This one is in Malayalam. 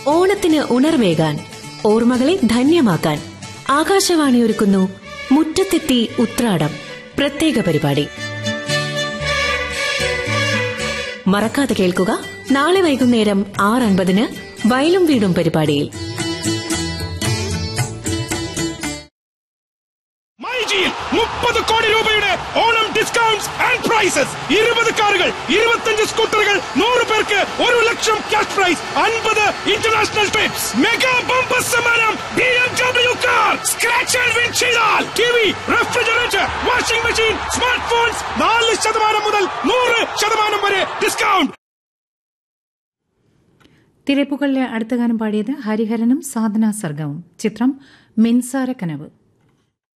ഓണത്തിന് ഉണർവേകാൻ, ഓർമ്മകളെ ധന്യമാക്കാൻ ആകാശവാണി ഒരുക്കുന്നു മുറ്റത്തെത്തി ഉത്രാടം പ്രത്യേക പരിപാടി. മറക്കാതെ കേൾക്കുക, നാളെ വൈകുന്നേരം 6:50 വയലും വീടും പരിപാടിയിൽ. മൈജിയിൽ 30 കോടി രൂപയുടെ ഓണം ഡിസ്കൗണ്ട്സ് ആൻഡ് പ്രൈസസ്. 20 കാറുകൾ, 25 സ്കൂട്ടറുകൾ, 100 പേർക്ക് 1 ലക്ഷം cash prize, 50 international TRIPS. Mega bumper സമ്മാനം BMW car. Scratch and win ചെയ്താൽ TV, refrigerator, washing machine, smart phones 4% മുതൽ 100% വരെ ഡിസ്കൗണ്ട്. തിരപ്പുകളിലെ അടുത്ത ഗാനം പാടിയത് ഹരിഹരനും സാധന സർഗവും. ചിത്രം മിൻസാര കനവ്.